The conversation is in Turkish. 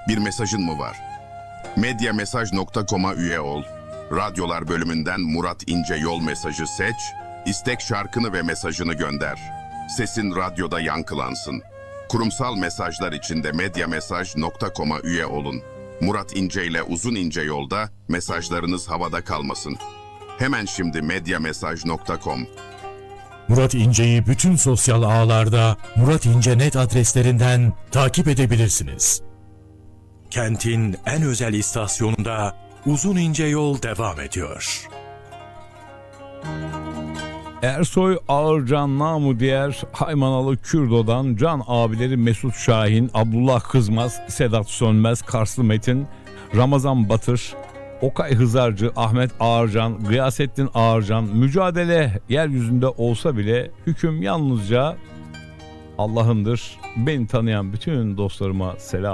Bir mesajın mı var? Medyamesaj.com'a üye ol. Radyolar bölümünden Murat İnce Yol mesajı seç, istek şarkını ve mesajını gönder. Sesin radyoda yankılansın. Kurumsal mesajlar için de medyamesaj.com'a üye olun. Murat İnce ile Uzun İnce Yolda mesajlarınız havada kalmasın. Hemen şimdi medyamesaj.com. Murat İnce'yi bütün sosyal ağlarda Murat İnce.net adreslerinden takip edebilirsiniz. Kentin en özel istasyonunda Uzun İnce Yol devam ediyor. Ersoy Ağırcan namı diğer Haymanalı Kürdo'dan Can abileri Mesut Şahin, Abdullah Kızmaz, Sedat Sönmez, Karslı Metin, Ramazan Batır, Okay Hızarcı, Ahmet Ağırcan, Gıyasettin Ağırcan, mücadele yeryüzünde olsa bile hüküm yalnızca Allah'ındır. Beni tanıyan bütün dostlarıma selam.